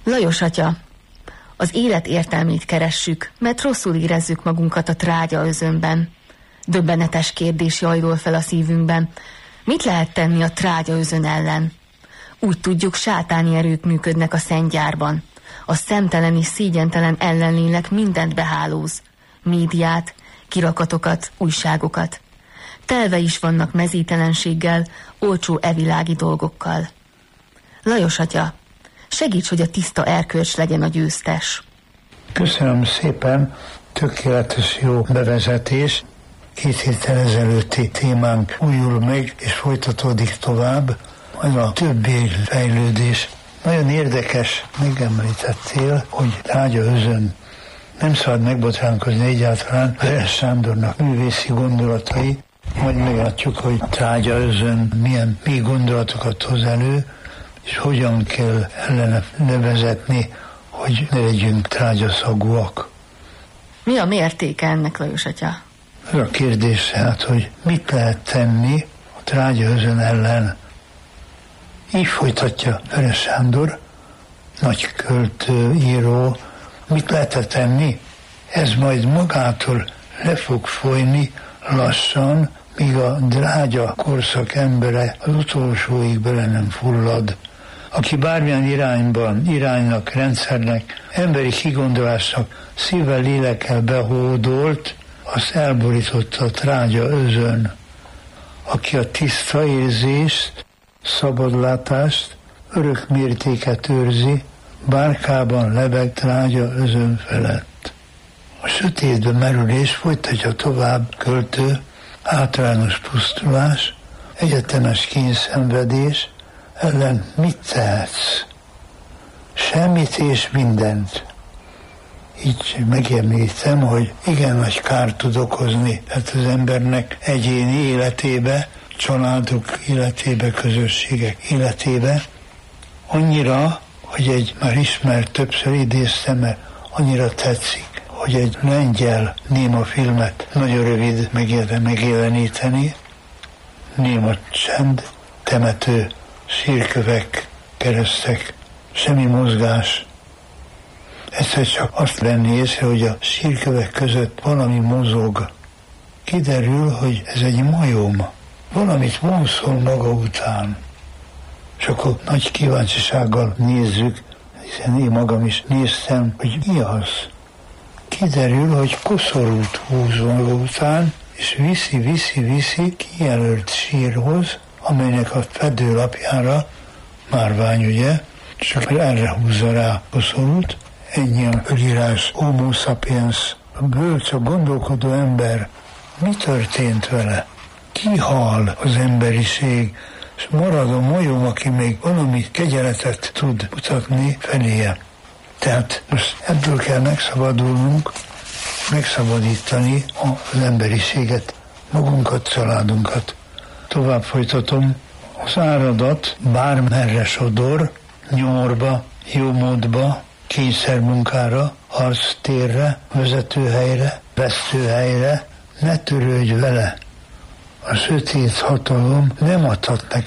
Lajos atya, az élet értelmét keressük, mert rosszul érezzük magunkat a trágya özönben. Döbbenetes kérdés jajlol fel a szívünkben. Mit lehet tenni a trágya özön ellen? Úgy tudjuk, sátáni erők működnek a szentgyárban. A szemtelen és szégyentelen ellenlélek mindent behálóz. Médiát, kirakatokat, újságokat. Telve is vannak mezítelenséggel, olcsó evilági dolgokkal. Lajos atya, segíts, hogy a tiszta erkölcs legyen a győztes. Köszönöm szépen, tökéletes jó bevezetés. 2 héttel ezelőtti témánk újul meg, és folytatódik tovább. Az a többi fejlődés. Nagyon érdekes, megemlítettél, hogy trágya özön. Nem szabad megbotránkozni egyáltalán Veres Sándornak művészi gondolatai, majd meglátjuk, hogy trágya özön milyen mély gondolatokat hoz elő, és hogyan kell ellene nevezetni, hogy ne legyünk trágyaszagúak. Mi a mértéke ennek, Lajos atya? Ez a kérdés hát, hogy mit lehet tenni a trágya özön ellen. Így folytatja Veres Sándor, nagy költő, író. Mit lehet tenni? Ez majd magától le fog folyni lassan, míg a drágya korszak embere az utolsóig bele nem fullad. Aki bármilyen iránynak, rendszernek, emberi kigondolásnak szívvel, lélekkel behódolt, azt elborította a trágya özön. Aki a tiszta érzést, szabadlátást, örök mértéket őrzi, bárkában lebeg trágya özön felett. A sötétbe merülés folytatja tovább költő, általános pusztulás, egyetemes kényszenvedés ellen mit tehetsz? Semmit és mindent. Így megemlítem, hogy igen nagy kárt tud okozni az embernek egyéni életébe, családok életébe, közösségek életébe. Annyira, hogy egy már ismert, többször idéztem, mert annyira tetszik, hogy egy lengyel néma filmet nagyon rövid megjeleníteni. Néma csend, temető, sírkövek, keresztek, semmi mozgás. Egyszer csak azt venni észre, hogy a sírkövek között valami mozog. Kiderül, hogy ez egy majom. Valamit vonszol maga után. És akkor nagy kíváncsisággal nézzük, hiszen én magam is néztem, hogy mi az. Kiderül, hogy koszorút húz maga után, és viszi kijelölt sírhoz, amelynek a fedőlapjára márvány, ugye, csak erre húzza rá koszorút. Ennyi a fölírás, Homo sapiens, a bölcs, a gondolkodó ember. Mi történt vele? Kihal az emberiség, és marad a majom, aki még valami kegyeletet tud mutatni feléje. Tehát most ebből kell megszabadulnunk, megszabadítani az emberiséget, magunkat, családunkat. Tovább folytatom. Az áradat bármerre sodor, nyomorba, jómódba, kényszermunkára, harctérre, vezetőhelyre, vesztőhelyre, ne törődj vele. A sötét hatalom nem adhat neked